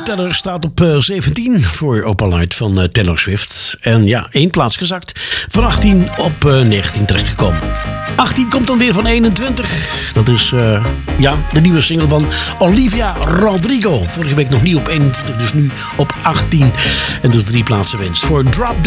teller staat op 17 voor Opalite van Taylor Swift. En ja, 1 plaats gezakt. Van 18 op 19 terechtgekomen. 18 komt dan weer van 21. Dat is de nieuwe single van Olivia Rodrigo. Vorige week nog niet op 21, dus nu op 18. En dus 3 plaatsen winst voor Drop